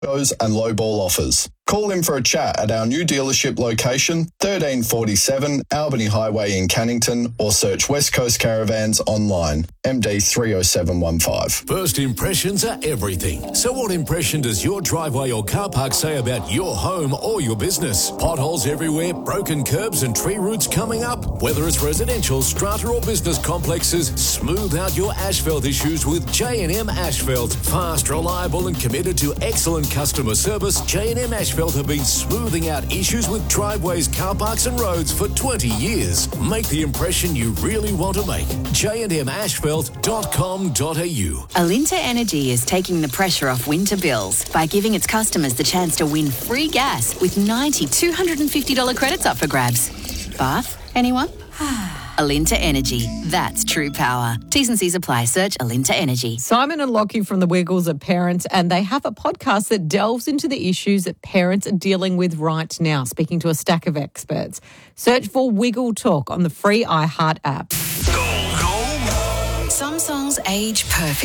and low ball offers. Call in for a chat at our new dealership location, 1347 Albany Highway in Cannington, or search West Coast Caravans online, MD 30715. First impressions are everything. So what impression does your driveway or car park say about your home or your business? Potholes everywhere, broken curbs and tree roots coming up. Whether it's residential, strata or business complexes, smooth out your asphalt issues with J&M Asphalt. Fast, reliable and committed to excellent customer service, J&M Asphalt have been smoothing out issues with driveways, car parks and roads for 20 years. Make the impression you really want to make. jndmasphalt.com.au. Alinta Energy is taking the pressure off winter bills by giving its customers the chance to win free gas with 90 $250 credits up for grabs. Bath? Anyone? Alinta Energy. That's true power. T's and C's apply. Search Alinta Energy. Simon and Lockie from The Wiggles are parents, and they have a podcast that delves into the issues that parents are dealing with right now, speaking to a stack of experts. Search for Wiggle Talk on the free iHeart app. Some songs age perfect.